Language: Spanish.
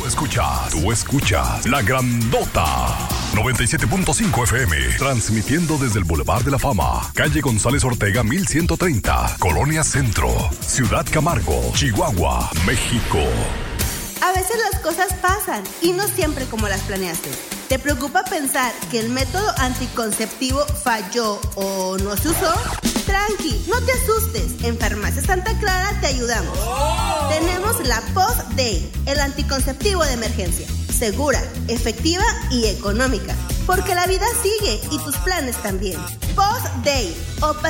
Tú escuchas La Grandota 97.5 FM, transmitiendo desde el Boulevard de la Fama, calle González Ortega 1130, Colonia Centro, Ciudad Camargo, Chihuahua, México. A veces las cosas pasan y no siempre como las planeaste. ¿Te preocupa pensar que el método anticonceptivo falló o no se usó? Tranqui, no te asustes. En Farmacia Santa Clara te ayudamos. Tenemos la Post-Day, el anticonceptivo de emergencia. Segura, efectiva y económica. Porque la vida sigue y tus planes también. Post-Day.